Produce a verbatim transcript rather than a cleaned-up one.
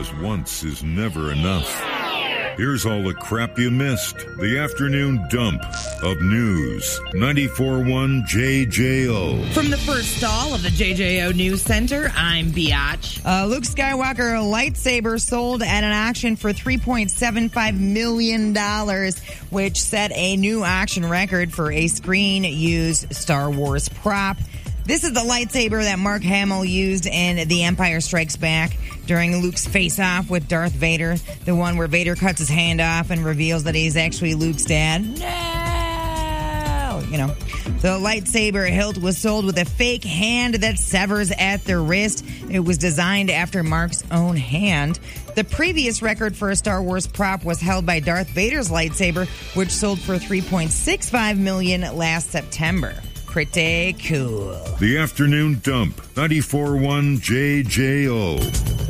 because once is never enough. Here's all the crap you missed. The afternoon dump of news. ninety-four point one J J O. From the first stall of the J J O News Center, I'm Biatch. Uh, Luke Skywalker lightsaber sold at an auction for three point seven five million dollars, which set a new auction record for a screen-used Star Wars prop. This is the lightsaber that Mark Hamill used in The Empire Strikes Back during Luke's face-off with Darth Vader, the one where Vader cuts his hand off and reveals that he's actually Luke's dad. No! You know, the lightsaber hilt was sold with a fake hand that severs at the wrist. It was designed after Mark's own hand. The previous record for a Star Wars prop was held by Darth Vader's lightsaber, which sold for three point six five million dollars last September. Pretty cool. The afternoon dump. ninety-four point one J J O.